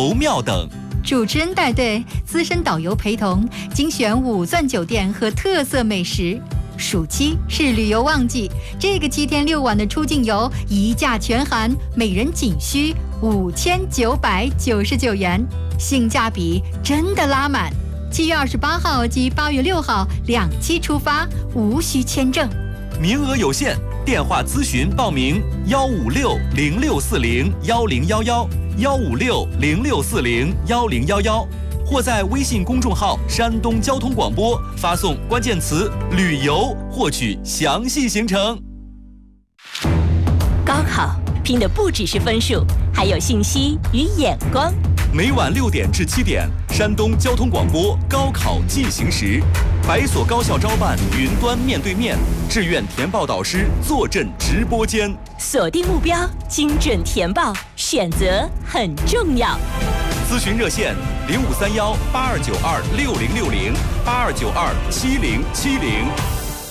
游庙等。 主持人带队，资深导游陪同，精选5钻酒店和特色美食。暑期是旅游旺季，这个7天6晚的出境游一价全含，每人仅需5999元，性价比真的拉满。7月28号及8月6号2期出发，无需签证， 名额有限，电话咨询报名15606401011，15606401011，或在微信公众号山东交通广播发送关键词旅游，获取详细行程。 高考拼的不只是分数，还有信息与眼光。 每晚6点至7点，山东交通广播高考进行时，百所高校招办云端面对面，志愿填报导师坐镇直播间。 锁定目标，精准填报，选择很重要。 咨询热线053182926060，82927070。